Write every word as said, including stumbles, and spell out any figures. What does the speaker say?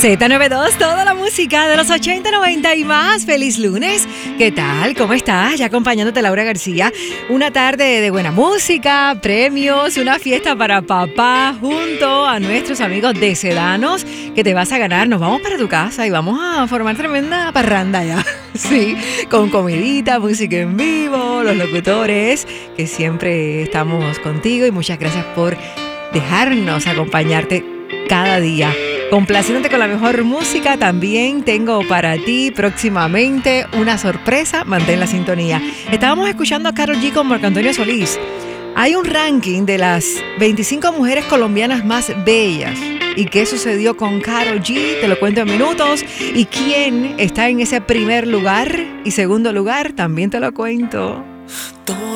Z noventa y dos, toda la música de los ochenta, noventa y más. Feliz lunes. ¿Qué tal? ¿Cómo estás? Ya acompañándote Laura García. Una tarde de buena música, premios, una fiesta para papá junto a nuestros amigos de Sedanos que te vas a ganar. Nos vamos para tu casa y vamos a formar tremenda parranda ya. Sí, con comidita, música en vivo, los locutores que siempre estamos contigo y muchas gracias por dejarnos acompañarte cada día. Complaciéndote con la mejor música, también tengo para ti próximamente una sorpresa. Mantén la sintonía. Estábamos escuchando a Karol G con Marco Antonio Solís. Hay un ranking de las veinticinco mujeres colombianas más bellas. ¿Y qué sucedió con Karol G? Te lo cuento en minutos. ¿Y quién está en ese primer lugar y segundo lugar? También te lo cuento. Todo